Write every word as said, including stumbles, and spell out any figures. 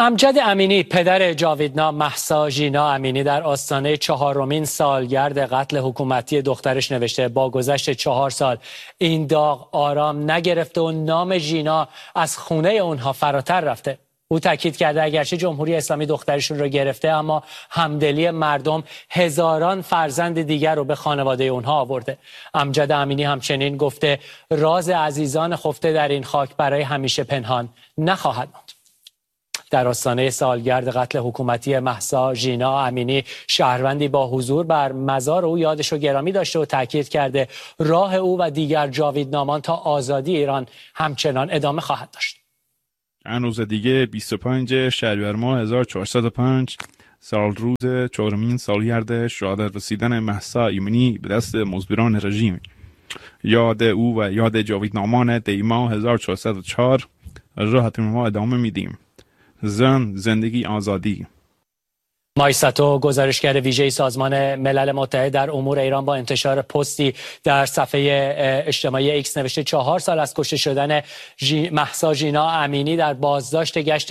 امجد امینی پدر جاویدنا مهسا ژینا امینی در آستانه چهارمین سالگرد قتل حکومتی دخترش نوشته با گذشت چهار سال این داغ آرام نگرفته و نام ژینا از خونه اونها فراتر رفته. او تاکید کرده اگرچه جمهوری اسلامی دخترشون رو گرفته اما همدلی مردم هزاران فرزند دیگر رو به خانواده اونها آورده. امجد امینی همچنین گفته راز عزیزان خفته در این خاک برای همیشه پنهان نخواهد ماند. در آستانه سالگرد قتل حکومتی مهسا ژینا امینی شهروندی با حضور بر مزار او یادش رو گرامی داشته و تاکید کرده راه او و دیگر جاویدنامان تا آزادی ایران همچنان ادامه خواهد داشت. چند روز دیگه بیست و پنجم شهریور ماه هزار و چهارصد و پنج سال روز چهارمین سالگرد شهادت رسیدن مهسا امینی به دست مزدوران رژیم. یاد او و یاد جاویدنامان دی ماه هزار و چهارصد و چهار راحتون ما ادامه میدیم. زن، زندگی، آزادی. مایستو گزارشگر ویژه سازمان ملل متحد در امور ایران با انتشار پستی در صفحه اجتماعی ایکس نوشته چهار سال از کشته شدن مهسا ژینا امینی در بازداشت گشت